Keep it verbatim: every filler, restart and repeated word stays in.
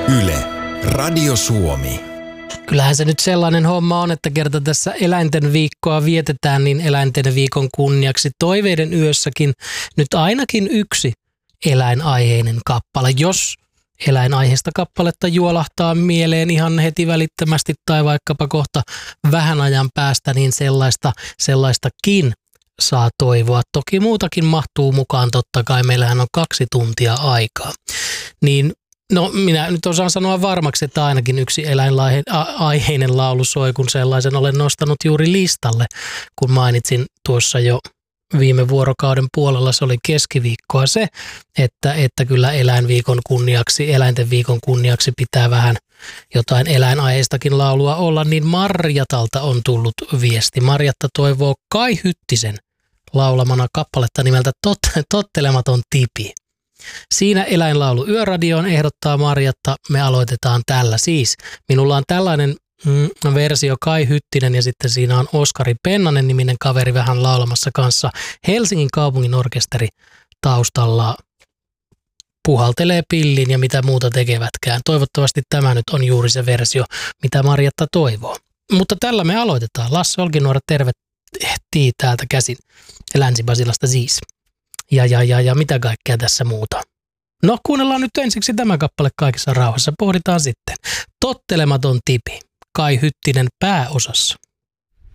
Yle, Radio Suomi. Kyllähän se nyt sellainen homma on, että kerta tässä eläinten viikkoa vietetään, niin eläinten viikon kunniaksi Toiveiden yössäkin nyt ainakin yksi eläinaiheinen kappale. Jos eläinaiheista kappaletta juolahtaa mieleen ihan heti välittömästi tai vaikkapa kohta vähän ajan päästä, niin sellaista, sellaistakin saa toivoa. Toki muutakin mahtuu mukaan, totta kai meillähän on kaksi tuntia aikaa. Niin no minä nyt osaan sanoa varmaksi, että ainakin yksi eläinaiheinen laulu soi, kun sellaisen olen nostanut juuri listalle, kun mainitsin tuossa jo viime vuorokauden puolella, se oli keskiviikkoa se, että, että kyllä eläinviikon kunniaksi, eläinten viikon kunniaksi pitää vähän jotain eläinaiheistakin laulua olla, niin Marjatalta on tullut viesti. Marjatta toivoo Kai Hyttisen laulamana kappaletta nimeltä Tot, Tottelematon tipi. Siinä eläinlaulu Yöradioon ehdottaa Marjatta. Me aloitetaan tällä siis. Minulla on tällainen mm, versio Kai Hyttinen ja sitten siinä on Oskari Pennanen niminen kaveri vähän laulamassa kanssa. Helsingin kaupungin orkesteri taustalla puhaltelee pillin ja mitä muuta tekevätkään. Toivottavasti tämä nyt on juuri se versio, mitä Marjatta toivoo. Mutta tällä me aloitetaan. Lasse Olkinuora, tervehdii täältä käsin Länsi-Basilasta siis. Ja, ja, ja, ja mitä kaikkea tässä muuta. No kuunnellaan nyt ensiksi tämä kappale kaikessa rauhassa. Pohditaan sitten. Tottelematon tipi. Kai Hyttinen pääosassa.